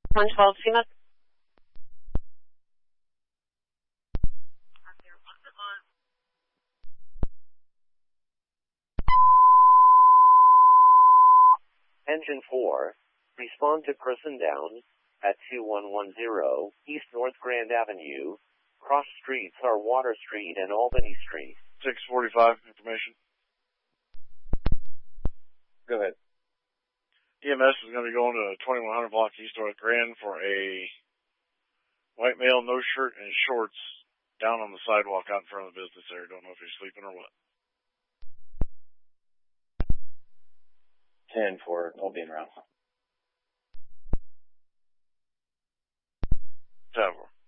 112 CMUT. Engine 4, respond to person down at 2110 East North Grand Avenue. Cross streets are Water Street and Albany Street. 645 information. Go ahead. EMS is going to be going to 2100 block East North Grand for a white male, no shirt and shorts, down on the sidewalk out in front of the business area. Don't know if he's sleeping or what. 10-4, I'll be in route. 10-4.